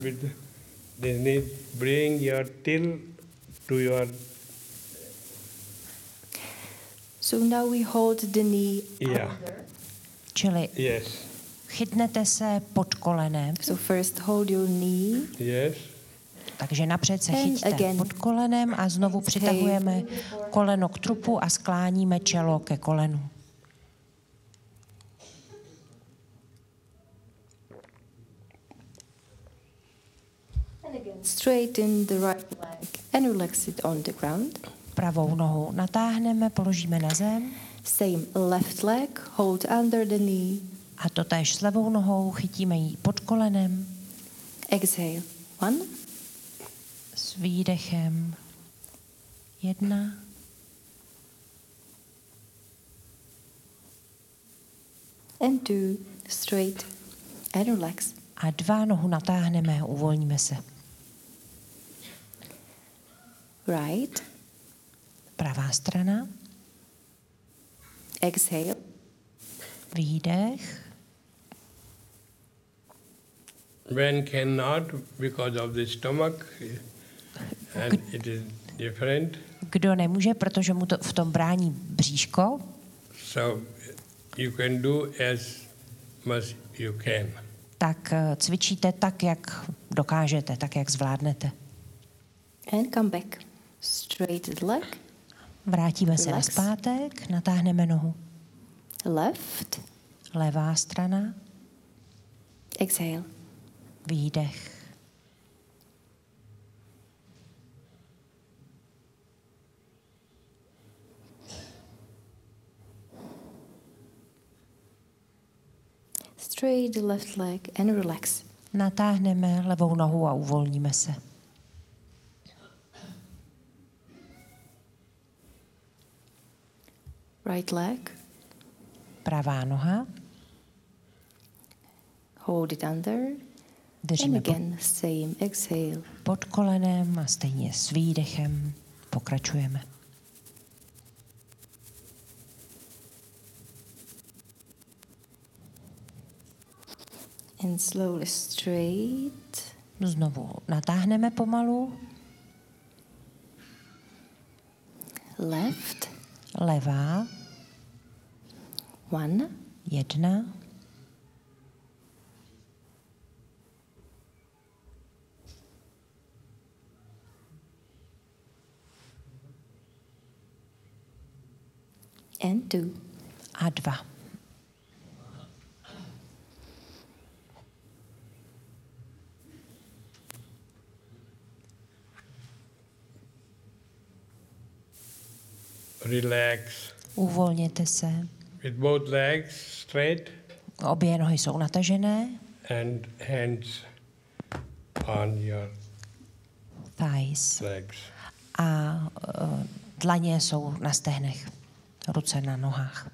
With the knee, bring your till to your. So now we hold the knee. Yeah. Čili Yes. chytnete se pod kolenem, So first hold your knee. Yes. takže napřed se And chyťte again. pod kolenem a znovu přitahujeme koleno k trupu a skláníme čelo ke kolenu. Straighten the right leg and relax it on the ground. Pravou nohu natáhneme, položíme na zem Same left leg, hold under the knee. a totéž s levou nohou chytíme ji pod kolenem Exhale. 1, s výdechem 1 and 2. Straight and relax. a 2 nohu natáhneme a uvolníme se. Right. Pravá strana, Exhale. výdech, When cannot because of the stomach, and it is different. kdo nemůže, protože mu to v tom brání bříško, So you can do as much you can. tak cvičíte tak, jak dokážete, tak, jak zvládnete. And come back. Straight leg. Vrátíme se Relax. nazpátek, natáhneme nohu. Left. Levá strana, Exhale. výdech. Straight the left leg and relax. Natáhneme levou nohu a uvolníme se. Right leg. Pravá noha, Hold it under. And držíme again, same. Exhale. pod kolenem a stejně s výdechem pokračujeme. And slowly straight. Znovu natáhneme pomalu, Left. levá, 1. 1, And 2. a 2. Relax. Uvolněte se. With both legs straight Obě nohy jsou natažené, and hands on your thighs. legs. A dlaně jsou na stehnech, ruce na nohách.